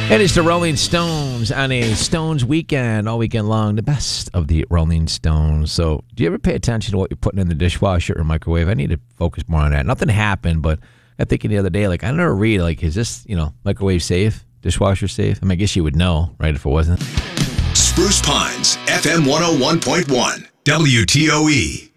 It is the Rolling Stones on a Stones weekend, all weekend long, the best of the Rolling Stones. So do you ever pay attention to what you're putting in the dishwasher or microwave? I need to focus more on that. Nothing happened, but I'm thinking the other day, like, I never read, like, is this, microwave safe, dishwasher safe? I mean, I guess you would know, right, if it wasn't. Spruce Pines, FM 101.1, WTOE.